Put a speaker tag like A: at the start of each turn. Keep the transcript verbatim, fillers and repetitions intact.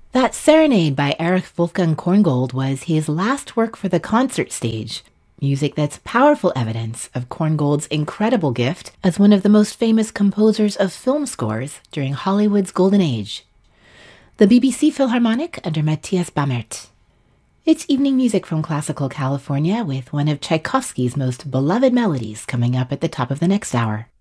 A: That Serenade by Erich Wolfgang Korngold was his last work for the concert stage, music that's powerful evidence of Korngold's incredible gift as one of the most famous composers of film scores during Hollywood's golden age. The B B C Philharmonic under Matthias Bammert. It's evening music from classical California with one of Tchaikovsky's most beloved melodies coming up at the top of the next hour.